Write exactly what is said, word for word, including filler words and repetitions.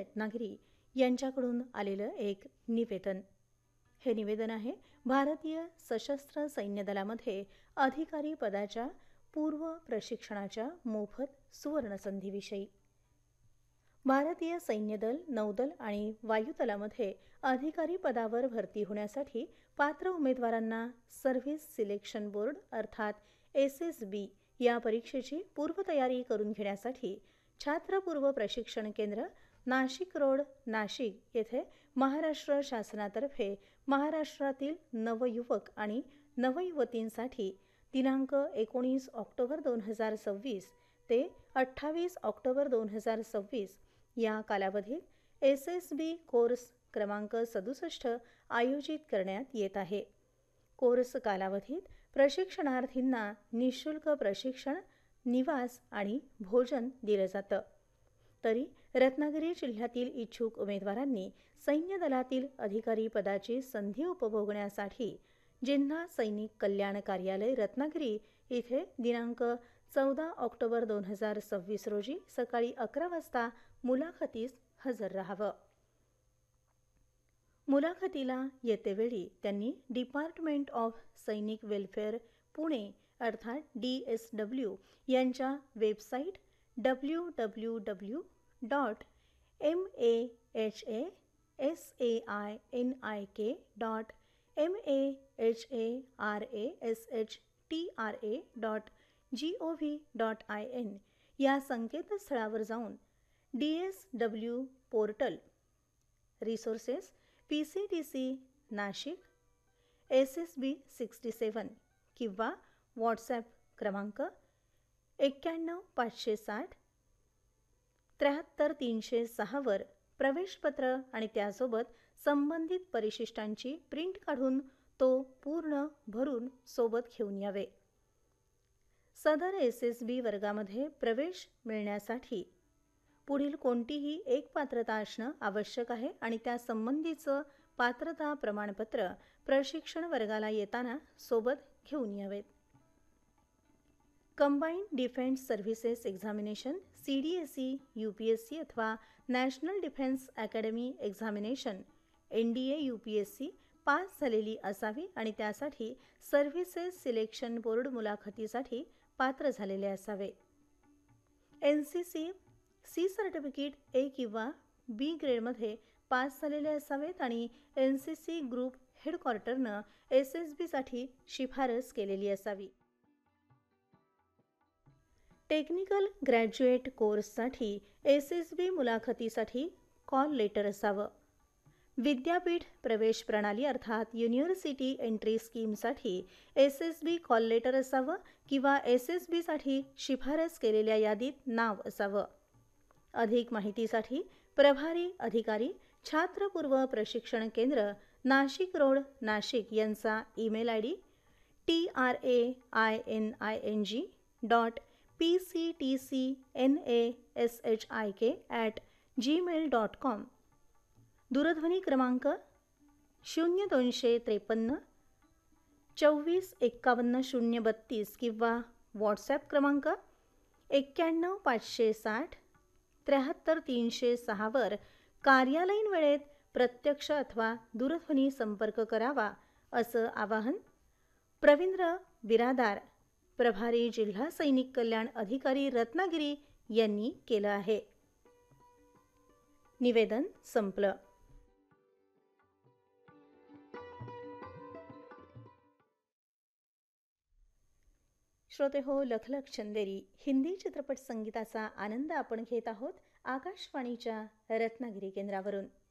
रत्नागिरी यांच्याकडून आलेलं एक निवेदन. हे निवेदन आहे भारतीय सशस्त्र सैन्य दलामध्ये अधिकारी पदाच्या पूर्व प्रशिक्षणाच्या मोफत सुवर्णसंधीविषयी. भारतीय सैन्य दल, नौदल आणि वायुदलामध्ये अधिकारी पदावर भरती होण्यासाठी पात्र उमेदवारांना सर्व्हिस सिलेक्शन बोर्ड अर्थात एस एस बी या परीक्षेची पूर्वतयारी करून घेण्यासाठी छात्रपूर्व प्रशिक्षण केंद्र नाशिक रोड, नाशिक येथे महाराष्ट्र शासनातर्फे महाराष्ट्रातील नवयुवक आणि नवयुवतींसाठी दिनांक एकोणीस ऑक्टोबर दोन हजार सव्वीस ते अठ्ठावीस ऑक्टोबर दोन हजार सव्वीस या कालावधीत एस एस बी कोर्स क्रमांक सदुसष्ट आयोजित करण्यात येत आहे. कोर्स कालावधीत प्रशिक्षणार्थींना निशुल्क प्रशिक्षण, निवास आणि भोजन दिलं जातं. तरी रत्नागिरी जिल्ह्यातील इच्छुक उमेदवारांनी सैन्य दलातील अधिकारी पदाची संधी उपभोगण्यासाठी जिल्हा सैनिक कल्याण कार्यालय रत्नागिरी येथे दिनांक चौदा ऑक्टोबर दोन हजार सव्वीस रोजी सकाळी अकरा वाजता मुलाखतीस हजर राहावं. मुलाखतीला येतेवेळी त्यांनी डिपार्टमेंट ऑफ सैनिक वेलफेअर पुणे अर्थात डी एस डब्ल्यू यांच्या website W W W dot M A H A S A I N I K dot M A H A R A S H T R A dot G O V dot I N या संकेतस्थळावर जाऊन D S W portal, resources, P C T C Nashik, S S बी sixty सेवन किंवा WhatsApp क्रमांक एक्क्याण्णव पाचशे साठ त्र्याहत्तर तीनशे सहावर प्रवेशपत्र आणि त्यासोबत संबंधित परिशिष्टांची प्रिंट काढून तो पूर्ण भरून सोबत घेऊन यावे. सदर एस एस बी वर्गामध्ये प्रवेश मिळण्यासाठी पुढील कोणतीही एक पात्रता असणं आवश्यक आहे आणि त्या संबंधीचं पात्रता प्रमाणपत्र प्रशिक्षण वर्गाला येताना सोबत घेऊन यावेत. Combined defence services examination C D S E, U P S C अथवा national defence academy examination N D A U P S C pass झालेली असावी आणि त्यासाठी सर्व्हिसेस सिलेक्शन बोर्ड मुलाखतीसाठी पात्र झालेले असावे. N C C C certificate ए किंवा बी ग्रेडमध्ये पास झालेले असावेत आणि N C C group हेडक्वार्टरनं S S बीसाठी शिफारस केलेली असावी. टेक्निकल ग्रॅज्युएट कोर्ससाठी एस एस बी मुलाखतीसाठी कॉल लेटर असावं. विद्यापीठ प्रवेश प्रणाली अर्थात university entry स्कीमसाठी S S be call letter असावं किंवा एस एस बीसाठी शिफारस केलेल्या यादीत नाव असावं. अधिक माहितीसाठी प्रभारी अधिकारी छात्रपूर्व प्रशिक्षण केंद्र नाशिक रोड, नाशिक यांचा email I D T R A I N I N G dot P C T C N A S H I K at Gmail dot com, दूरध्वनी क्रमांक शून्य दोनशे त्रेपन्न चोवीस एक्कावन्न शून्य बत्तीस किंवा व्हॉट्सॲप क्रमांक एक्क्याण्णव पाचशे साठ त्र्याहत्तर तीनशे सहावर कार्यालयीन वेळेत प्रत्यक्ष अथवा दूरध्वनी संपर्क करावा असं आवाहन प्रवींद्र बिरादार, प्रभारी जिल्हा सैनिक कल्याण अधिकारी रत्नागिरी यांनी केलं आहे. निवेदन संपलं. श्रोते हो, लखलख चंदेरी हिंदी चित्रपट संगीताचा आनंद आपण घेत आहोत आकाशवाणीच्या रत्नागिरी केंद्रावरून.